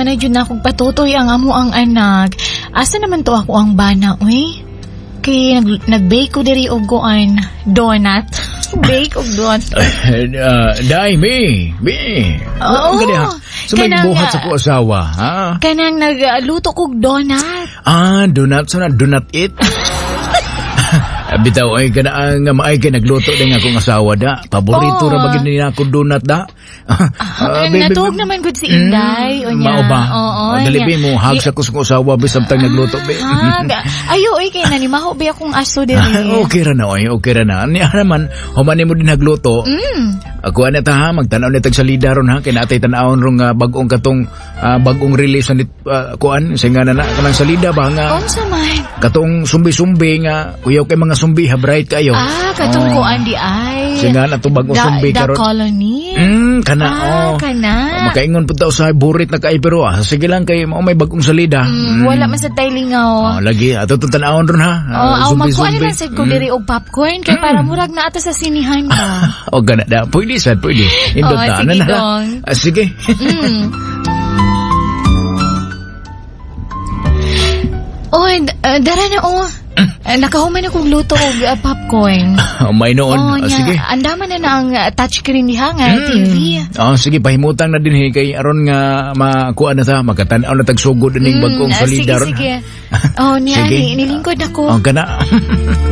na dyan akong patutoy ang amo ang anak. Asa naman to ako ang bana, uy? Kaya nag-bake ko diri og kuan donut. Bake og donut. Dai, me. Oo. So may buhat sa ko asawa, ha? Kanang nagluto kog donut. Donut. So na, donut it. Bitaw ay kana nga maay kay nagluto din akong asawa da. Paborito ra bagid nila ako donut da. Natuog naman gud si Inday o niya. Mao ba? Oo. Dalibi mo hag sa kusong asawa bisag tang nagluto be. Ayo oy kay nanimaho be akong aso diri. Okay ra na oy, okay ra na. Niya naman humani mo din nagluto. Ako ana ta ha magtan-aw ni tag salida ron ha kay natay tan-awon rong bag-ong katong bag-ong release nit kuan singa na kanang salida ba nga. Unsa man? Katong sumbi-sumbi nga kuyaw kay mga sumbi ha bright kayo. Katong kuan di ay. Singa na to bag-ong sumbi The karon. colony. Kana kana. Makaingon pud taw sa burit na kay pero sige lang kay may bagong salida. Wala man sa taylingaw. Lagi ato tan-awon ron ha. Aw magkuan lang sad ko diri og popcorn kay para murag na ata sa sinihan ba. O gana da pwede sad pwede. Indot na sige na. Sige. Oy, dara na nakahuman akong luto og popcorn. May noon. Sige. Andaman na ang touchscreen diha nga TV. Sige pahimutang na din kay aron nga makuha na ta makatan-aw na tagsugod ning bagong salida ron. Sige. Niya nilingkod ako. Gana.